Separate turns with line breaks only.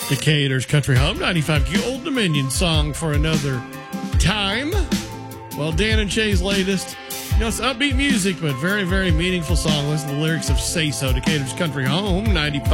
Decatur's Country Home 95 Old Dominion song for another time. Well, Dan and Shay's latest, it's upbeat music, but very, very meaningful song. Listen to the lyrics of Say So, Decatur's Country Home 95.